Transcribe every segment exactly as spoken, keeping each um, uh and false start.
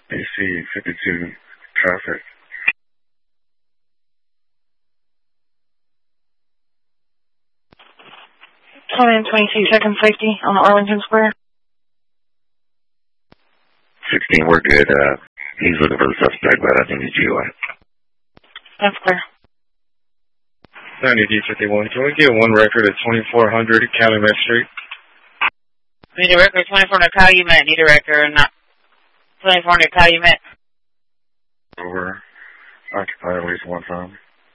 A C fifty-two traffic. twenty and twenty-two second safety on Arlington Square. sixteen, we're good. Uh, he's looking for the suspect, but I think he's G O A. That's clear. ninety D fifty-one, can we get one record at twenty-four hundred Calumet Street? Need a record twenty-four hundred Calumet, need a record, not twenty-four hundred Calumet. Over. Occupy at least one time.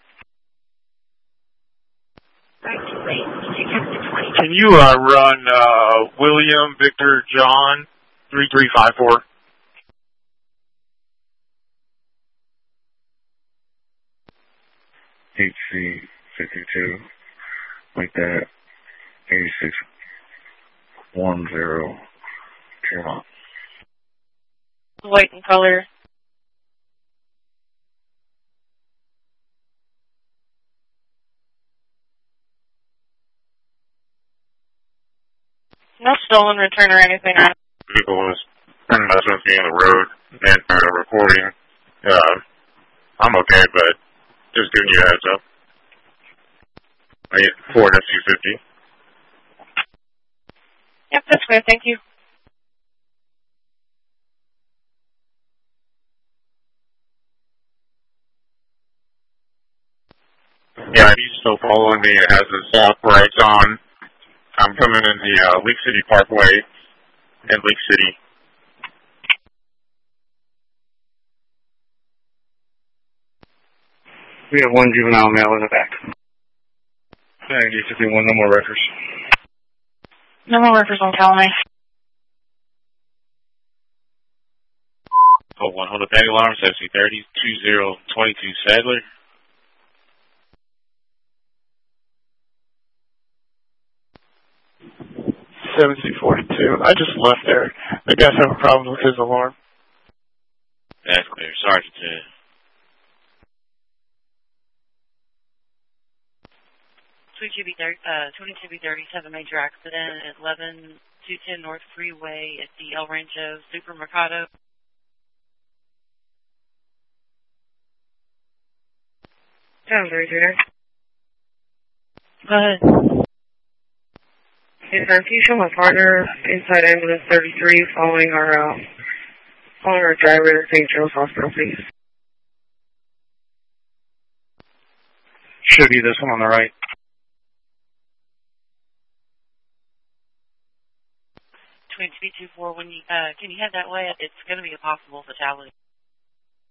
Can you uh, run uh, William Victor John three three five four? H C fifty-two, like that, eighty-six one zero, Tremont. White in color. No stolen return or anything. People was messing with me on the road and uh, recording. Uh, I'm okay, but just giving you a heads up. I get Ford F C fifty. Yep, that's clear. Thank you. Yeah, he's still following me. It has the stop lights on. I'm coming in the uh, Leak City Parkway in Leak City. We have one juvenile male in the back. ninety D fifty-one, no more records. No more records on Calumet. Oh, one hold the bag alarm, S C thirty, two zero two two Sadler. seventy forty-two. I just left there. The guy's having problems with his alarm. That's clear. Sergeant ten. twenty-two B thirty, uh, twenty-two B thirty-seven major accident at eleven two ten North Freeway at the El Rancho Supermercado. Sounds right there. Go ahead. Yes, sir. Can you show my partner inside ambulance thirty-three following our, uh, following our driver to Saint Joe's Hospital, please? Should be this one on the right. twenty-two B twenty-four, when you, uh, can you head that way? It's going to be a possible fatality.